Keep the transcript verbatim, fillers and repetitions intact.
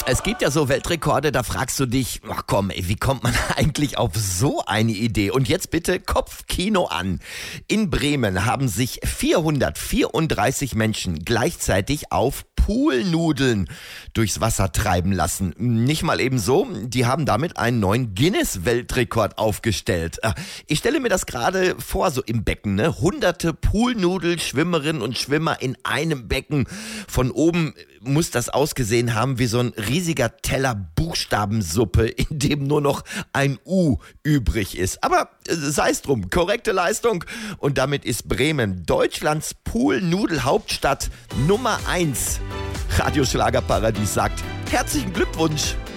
Es gibt ja so Weltrekorde, da fragst du dich, ach komm, ey, wie kommt man eigentlich auf so eine Idee? Und jetzt bitte Kopfkino an. In Bremen haben sich vierhundertvierunddreißig Menschen gleichzeitig auf Poolnudeln durchs Wasser treiben lassen. Nicht mal eben so, die haben damit einen neuen Guinness-Weltrekord aufgestellt. Ich stelle mir das gerade vor, so im Becken, ne? Hunderte Poolnudel-Schwimmerinnen und Schwimmer in einem Becken. Von oben muss das ausgesehen haben wie so ein riesiger Teller Buchstabensuppe, in dem nur noch ein U übrig ist. Aber sei es drum, korrekte Leistung. Und damit ist Bremen Deutschlands Poolnudel-Hauptstadt Nummer eins. Radio Schlagerparadies sagt herzlichen Glückwunsch.